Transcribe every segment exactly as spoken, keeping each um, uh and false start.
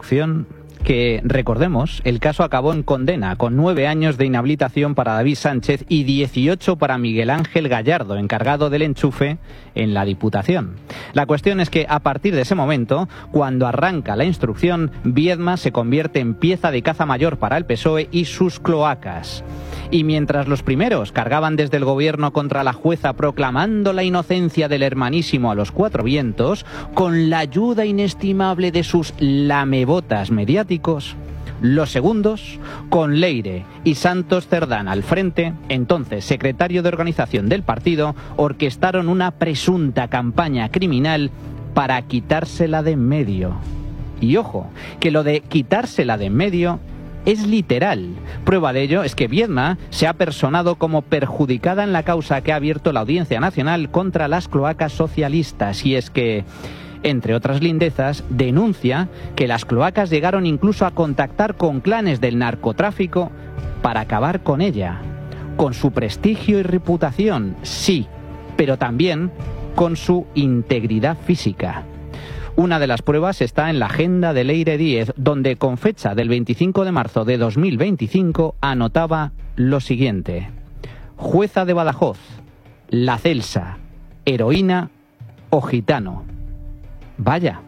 instrucción que, recordemos, el caso acabó en condena, con nueve años de inhabilitación para David Sánchez y dieciocho para Miguel Ángel Gallardo, encargado del enchufe en la Diputación. La cuestión es que, a partir de ese momento, cuando arranca la instrucción, Viedma se convierte en pieza de caza mayor para el P S O E y sus cloacas. Y mientras los primeros cargaban desde el gobierno contra la jueza proclamando la inocencia del hermanísimo a los cuatro vientos, con la ayuda inestimable de sus lamebotas mediáticos, los segundos, con Leire y Santos Cerdán al frente, entonces secretario de organización del partido, orquestaron una presunta campaña criminal para quitársela de en medio. Y ojo, que lo de quitársela de en medio es literal. Prueba de ello es que Viedma se ha personado como perjudicada en la causa que ha abierto la Audiencia Nacional contra las cloacas socialistas. Y es que, entre otras lindezas, denuncia que las cloacas llegaron incluso a contactar con clanes del narcotráfico para acabar con ella, con su prestigio y reputación, sí, pero también con su integridad física. Una de las pruebas está en la agenda de Leire Díez, donde con fecha del veinticinco de marzo de dos mil veinticinco anotaba lo siguiente: jueza de Badajoz, La Celsa, heroína o gitano. Vaya.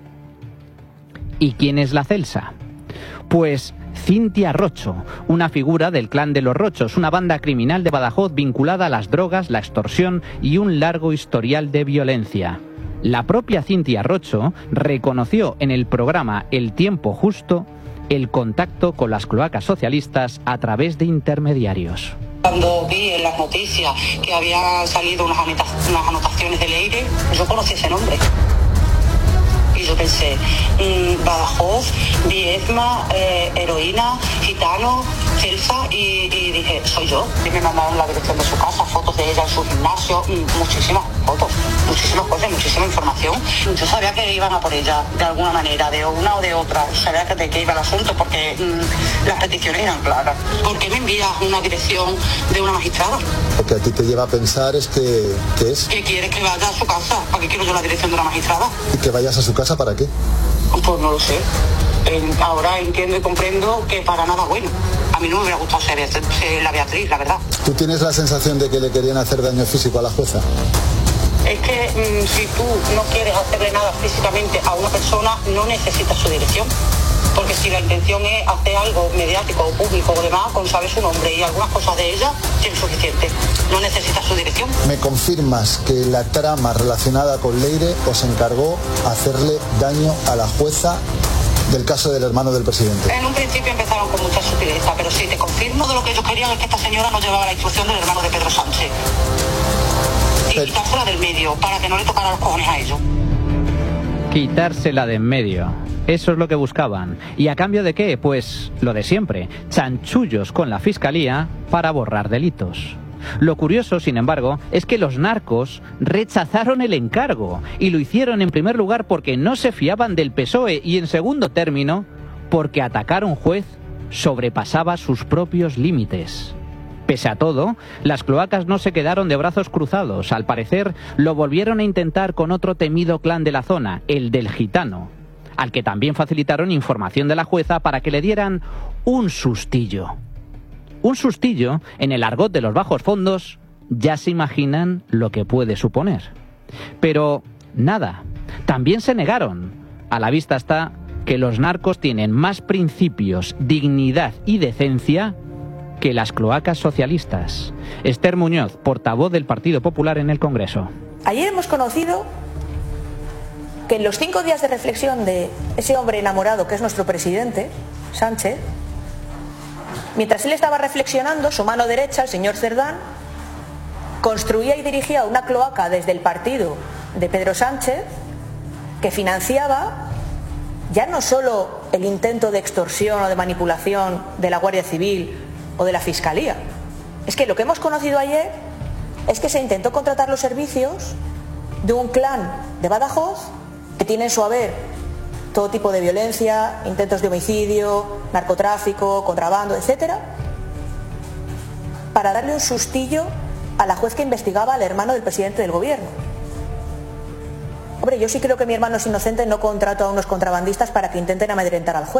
¿Y quién es La Celsa? Pues Cintia Rocho, una figura del clan de los Rochos, una banda criminal de Badajoz vinculada a las drogas, la extorsión y un largo historial de violencia. La propia Cintia Rocho reconoció en el programa El Tiempo Justo el contacto con las cloacas socialistas a través de intermediarios. Cuando vi en las noticias que habían salido unas, anota- unas anotaciones de Leire, yo conocí ese nombre. Y yo pensé, mmm, Badajoz, Viedma, eh, heroína, gitano, Celsa, y, y dije, soy yo. Y me mandaron la dirección de su casa, fotos de ella en su gimnasio, muchísimas fotos, muchísimas cosas, muchísima información. Yo sabía que iban a por ella, de alguna manera, de una o de otra. Sabía que de qué iba el asunto, porque mmm, las peticiones eran claras. ¿Por qué me envías una dirección de una magistrada? Lo que a ti te lleva a pensar es que, ¿qué es? ¿Qué quieres que vaya a su casa? ¿Para qué quiero yo la dirección de una magistrada? ¿Y que vayas a su casa para qué? Pues no lo sé. Eh, ahora entiendo y comprendo que para nada bueno. A mí no me hubiera gustado ser, ser la Beatriz, la verdad. ¿Tú tienes la sensación de que le querían hacer daño físico a la jueza? Es que mmm, si tú no quieres hacerle nada físicamente a una persona, no necesitas su dirección. Porque si la intención es hacer algo mediático o público o demás, con saber su nombre y algunas cosas de ella, es suficiente. No necesitas su dirección. ¿Me confirmas que la trama relacionada con Leire os encargó hacerle daño a la jueza del caso del hermano del presidente? En un principio empezaron con mucha sutileza, pero sí, te confirmo de lo que ellos querían es que esta señora no llevaba la instrucción del hermano de Pedro Sánchez. Y pero... quitársela del medio, para que no le tocara los cojones a ellos. Quitársela de en medio. Eso es lo que buscaban. ¿Y a cambio de qué? Pues lo de siempre. Chanchullos con la fiscalía para borrar delitos. Lo curioso, sin embargo, es que los narcos rechazaron el encargo y lo hicieron en primer lugar porque no se fiaban del P S O E y en segundo término porque atacar a un juez sobrepasaba sus propios límites. Pese a todo, las cloacas no se quedaron de brazos cruzados. Al parecer, lo volvieron a intentar con otro temido clan de la zona, el del gitano, al que también facilitaron información de la jueza para que le dieran un sustillo. Un sustillo, en el argot de los bajos fondos, ya se imaginan lo que puede suponer. Pero nada, también se negaron. A la vista está que los narcos tienen más principios, dignidad y decencia que las cloacas socialistas. Esther Muñoz, portavoz del Partido Popular en el Congreso. Ayer hemos conocido que en los cinco días de reflexión de ese hombre enamorado que es nuestro presidente, Sánchez, mientras él estaba reflexionando, su mano derecha, el señor Cerdán, construía y dirigía una cloaca desde el partido de Pedro Sánchez que financiaba ya no solo el intento de extorsión o de manipulación de la Guardia Civil o de la Fiscalía. Es que lo que hemos conocido ayer es que se intentó contratar los servicios de un clan de Badajoz que tiene en su haber todo tipo de violencia, intentos de homicidio, narcotráfico, contrabando, etcétera, para darle un sustillo a la juez que investigaba al hermano del presidente del gobierno. Hombre, yo sí creo que mi hermano es inocente, no contrato a unos contrabandistas para que intenten amedrentar al juez.